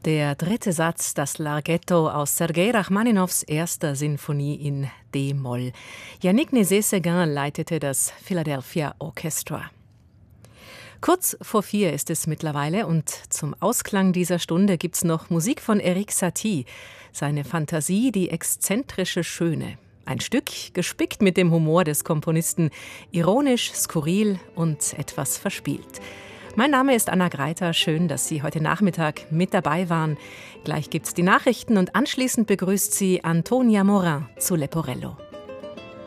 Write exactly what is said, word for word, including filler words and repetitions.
Der dritte Satz, das Larghetto aus Sergei Rachmaninows erster Sinfonie in D-Moll. Yannick Nézet-Séguin leitete das Philadelphia Orchestra. Kurz vor vier ist es mittlerweile und zum Ausklang dieser Stunde gibt's noch Musik von Erik Satie. Seine Fantasie, die exzentrische Schöne. Ein Stück gespickt mit dem Humor des Komponisten, ironisch, skurril und etwas verspielt. Mein Name ist Anna Greiter. Schön, dass Sie heute Nachmittag mit dabei waren. Gleich gibt's die Nachrichten und anschließend begrüßt Sie Antonia Morin zu Leporello.